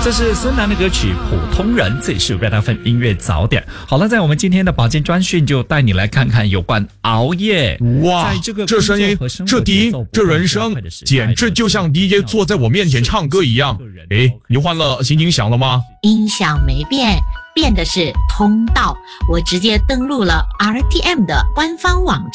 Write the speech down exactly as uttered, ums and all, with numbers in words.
这是孙楠的歌曲《普通人》，这里是 Red F M 音乐早点。好了，在我们今天的保健专讯，就带你来看看有关熬夜。 哇， 在这个这声音，这低音，这人声，简直就像 D J 坐在我面前唱歌一样。诶，你换了心情响了吗？ 音响没变，变的是通道。我直接登录了 R T M 的官方网站。